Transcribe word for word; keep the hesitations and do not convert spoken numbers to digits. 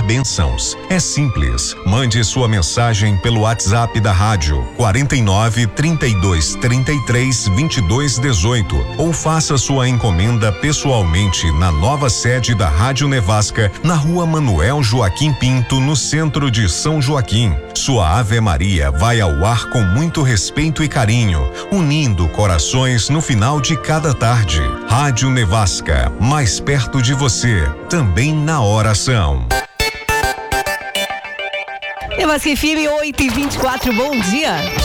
bênçãos. É simples. Mande sua mensagem pelo WhatsApp da rádio quarenta e nove, trinta e dois, trinta e três, vinte e dois, dezoito ou faça sua encomenda pessoalmente na nova sede da Rádio Nevasca, na Rua Manuel Joaquim Pinto, no centro de São Joaquim. Sua Ave Maria vai ao ar com muito respeito e carinho, unindo corações no final de cada tarde. Rádio Nevasca, mais perto de você, também na oração. Nevasca F M oito e vinte e quatro, bom dia.